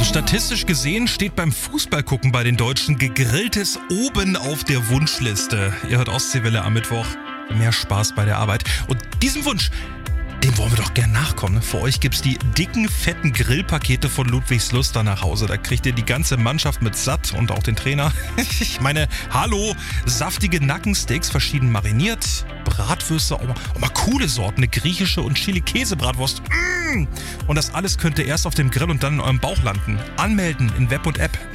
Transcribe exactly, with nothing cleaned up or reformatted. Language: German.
Statistisch gesehen steht beim Fußballgucken bei den Deutschen Gegrilltes oben auf der Wunschliste. Ihr hört Ostseewelle am Mittwoch. Mehr Spaß bei der Arbeit. Und diesem Wunsch, dem wollen wir doch gern nachkommen. Für euch gibt's die dicken, fetten Grillpakete von Ludwigslust da nach Hause. Da kriegt ihr die ganze Mannschaft mit satt und auch den Trainer. Ich meine, hallo, saftige Nackensteaks, verschieden mariniert, Bratwürste, auch mal, auch mal coole Sorten, eine griechische und Chili-Käse-Bratwurst. Mm. Und das alles könnt ihr erst auf dem Grill und dann in eurem Bauch landen. Anmelden in Web und App.